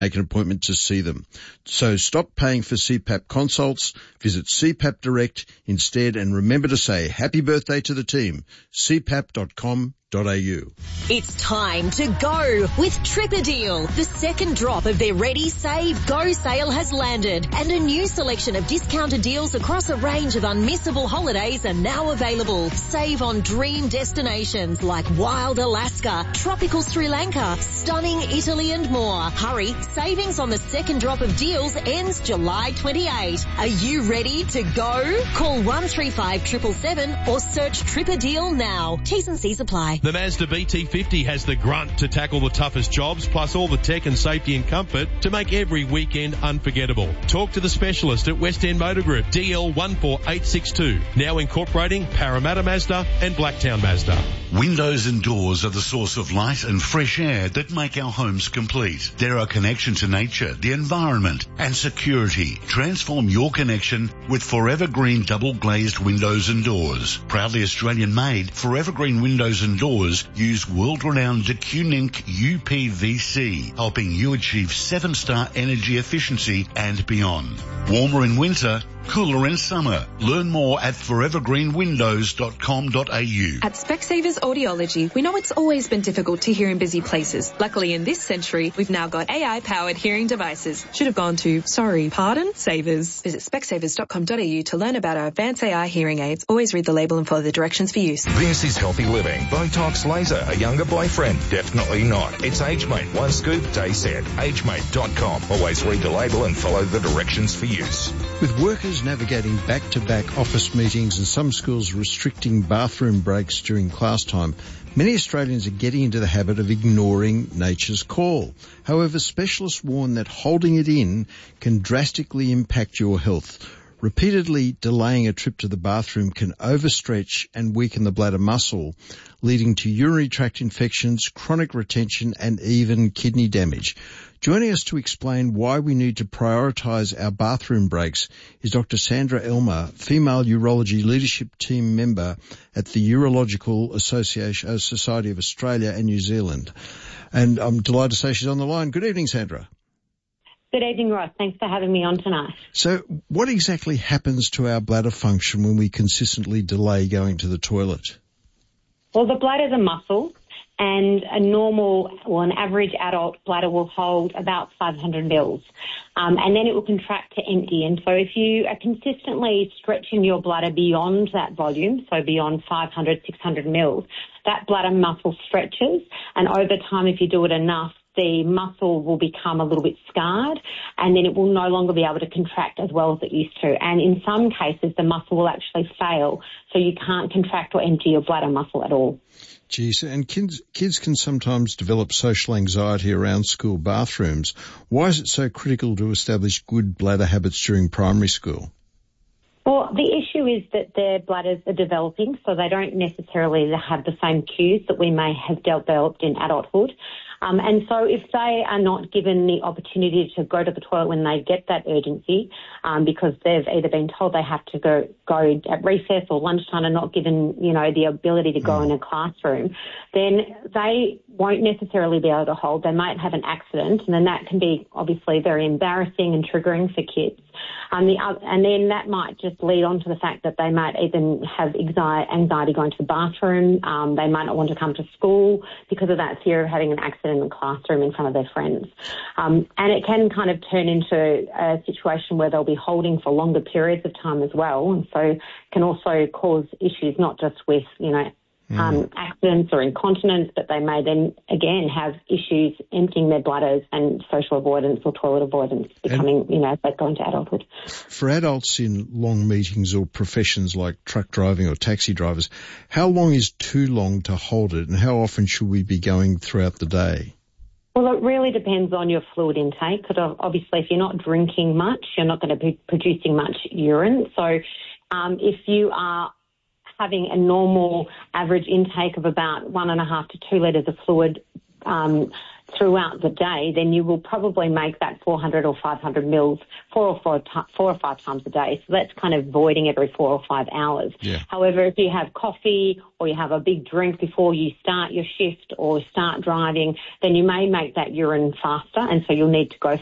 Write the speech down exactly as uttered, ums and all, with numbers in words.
make an appointment to see them. So stop paying for C PAP consults. Visit C PAP Direct instead, and remember to say happy birthday to the team. c pap dot com dot a u. It's time to go with Tripadeal. The second drop of their Ready, Save, Go sale has landed, and a new selection of discounted deals across a range of unmissable holidays are now available. Save on dream destinations like wild Alaska, tropical Sri Lanka, stunning Italy and more. Hurry, savings on the second drop of deals ends July twenty-eighth. Are you ready to go? Call one three five seven seven seven or search Tripadeal now. T's and C's apply. The Mazda B T fifty has the grunt to tackle the toughest jobs, plus all the tech and safety and comfort to make every weekend unforgettable. Talk to the specialist at West End Motor Group, D L one four eight six two, now incorporating Parramatta Mazda and Blacktown Mazda. Windows and doors are the source of light and fresh air that make our homes complete. They're a connection to nature, the environment and security. Transform your connection with Forever Green double glazed windows and doors. Proudly Australian made, Forever Green windows and doors use world-renowned DeCunink U P V C, helping you achieve seven-star energy efficiency and beyond. Warmer in winter, cooler in summer. Learn more at forever green windows dot com dot a u. At Specsavers Audiology, we know it's always been difficult to hear in busy places. Luckily, in this century, we've now got A I-powered hearing devices. Should have gone to, sorry, pardon, Savers. Visit specsavers dot com dot a u to learn about our advanced A I hearing aids. Always read the label and follow the directions for use. This is Healthy Living. Botox laser, a younger boyfriend? Definitely not. It's AgeMate. One scoop, day set. age mate dot com. Always read the label and follow the directions for use. With workers navigating back-to-back office meetings and some schools restricting bathroom breaks during class time, many Australians are getting into the habit of ignoring nature's call. However, specialists warn that holding it in can drastically impact your health. Repeatedly delaying a trip to the bathroom can overstretch and weaken the bladder muscle, leading to urinary tract infections, chronic retention, and even kidney damage. Joining us to explain why we need to prioritise our bathroom breaks is Doctor Sandra Elmer, Female Urology Leadership Team member at the Urological Association, uh, Society of Australia and New Zealand. And I'm delighted to say she's on the line. Good evening, Sandra. Good evening, Ross. Thanks for having me on tonight. So what exactly happens to our bladder function when we consistently delay going to the toilet? Well, the bladder's a muscle, and a normal, well, an average adult bladder will hold about five hundred mils, um, and then it will contract to empty. And so if you are consistently stretching your bladder beyond that volume, so beyond five hundred, six hundred mils, that bladder muscle stretches, and over time, if you do it enough, the muscle will become a little bit scarred, and then it will no longer be able to contract as well as it used to. And in some cases, the muscle will actually fail, so you can't contract or empty your bladder muscle at all. Geez, and kids, kids can sometimes develop social anxiety around school bathrooms. Why is it so critical to establish good bladder habits during primary school? Well, the issue is that their bladders are developing, so they don't necessarily have the same cues that we may have developed in adulthood. Um, and so if they are not given the opportunity to go to the toilet when they get that urgency, um, because they've either been told they have to go, go at recess or lunchtime and not given, you know, the ability to go mm. in a classroom, then they won't necessarily be able to hold. They might have an accident, and then that can be obviously very embarrassing and triggering for kids. Um, the, and then that might just lead on to the fact that they might even have anxiety going to the bathroom. Um, they might not want to come to school because of that fear of having an accident in the classroom in front of their friends. Um, and it can kind of turn into a situation where they'll be holding for longer periods of time as well. And so can also cause issues not just with, you know, Um, accidents or incontinence, but they may then, again, have issues emptying their bladders and social avoidance or toilet avoidance becoming, and you know, as they go into adulthood. For adults in long meetings or professions like truck driving or taxi drivers, how long is too long to hold it, and how often should we be going throughout the day? Well, it really depends on your fluid intake, because obviously if you're not drinking much, you're not going to be producing much urine. So um, if you are having a normal average intake of about one and a half to two litres of fluid, um, throughout the day, then you will probably make that four hundred or five hundred mils four or four, four or five times a day. So that's kind of voiding every four or five hours. Yeah. However, if you have coffee or you have a big drink before you start your shift or start driving, then you may make that urine faster, and so you'll need to go